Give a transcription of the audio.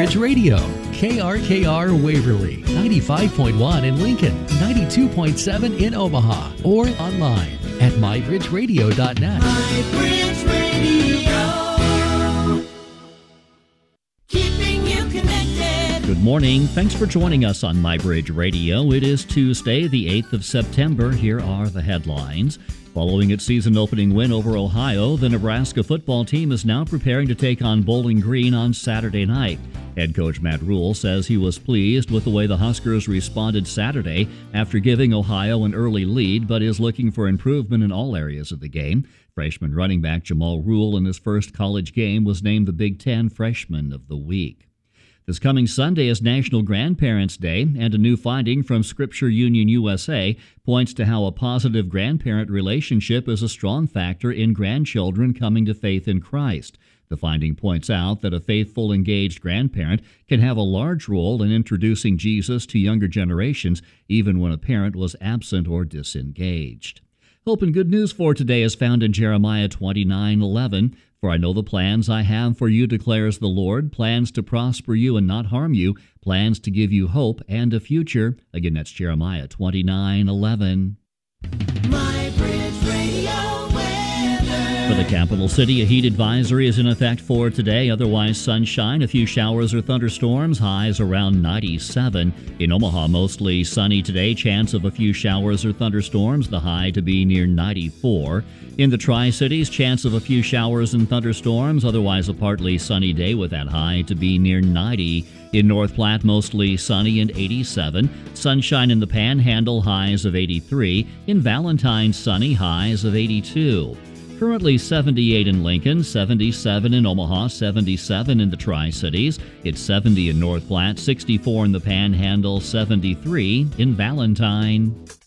Bridge Radio, KRKR Waverly, 95.1 in Lincoln, 92.7 in Omaha, or online at mybridgeradio.net. MyBridge Radio. Keeping you connected. Good morning. Thanks for joining us on MyBridge Radio. It is Tuesday, the 8th of September. Here are the headlines. Following its season-opening win over Ohio, the Nebraska football team is now preparing to take on Bowling Green on Saturday night. Head coach Matt Rhule says he was pleased with the way the Huskers responded Saturday after giving Ohio an early lead, but is looking for improvement in all areas of the game. Freshman running back Jamal Rule in his first college game was named the Big Ten Freshman of the Week. This coming Sunday is National Grandparents' Day, and a new finding from Scripture Union USA points to how a positive grandparent relationship is a strong factor in grandchildren coming to faith in Christ. The finding points out that a faithful, engaged grandparent can have a large role in introducing Jesus to younger generations, even when a parent was absent or disengaged. Hope and good news for today is found in Jeremiah 29:11. For I know the plans I have for you, declares the Lord, plans to prosper you and not harm you, plans to give you hope and a future. Again, that's Jeremiah 29:11. MyBridge Radio weather. For the capital city, a heat advisory is in effect for today. Otherwise, sunshine, a few showers or thunderstorms, highs around 97. In Omaha, mostly sunny today, chance of a few showers or thunderstorms, the high to be near 94. In the Tri-Cities, chance of a few showers and thunderstorms, otherwise a partly sunny day with that high to be near 90. In North Platte, mostly sunny and 87. Sunshine in the Panhandle, highs of 83. In Valentine, sunny, highs of 82. Currently 78 in Lincoln, 77 in Omaha, 77 in the Tri-Cities. It's 70 in North Platte, 64 in the Panhandle, 73 in Valentine.